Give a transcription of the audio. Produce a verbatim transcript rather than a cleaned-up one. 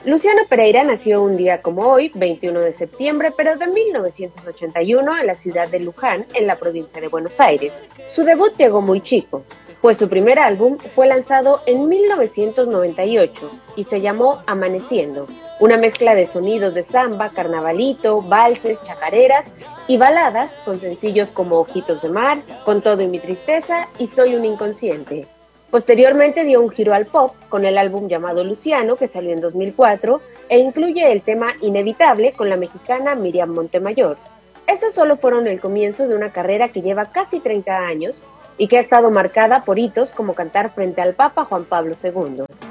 Luciano Pereira nació un día como hoy, veintiuno de septiembre, pero de mil novecientos ochenta y uno en la ciudad de Luján, en la provincia de Buenos Aires. Su debut llegó muy chico, pues su primer álbum fue lanzado en mil novecientos noventa y ocho y se llamó Amaneciendo, una mezcla de sonidos de samba, carnavalito, valses, chacareras y baladas con sencillos como Ojitos de Mar, Con Todo y Mi Tristeza y Soy un Inconsciente. Posteriormente dio un giro al pop con el álbum llamado Luciano, que salió en dos mil cuatro, e incluye el tema Inevitable con la mexicana Miriam Montemayor. Estos solo fueron el comienzo de una carrera que lleva casi treinta años y que ha estado marcada por hitos como cantar frente al Papa Juan Pablo segundo.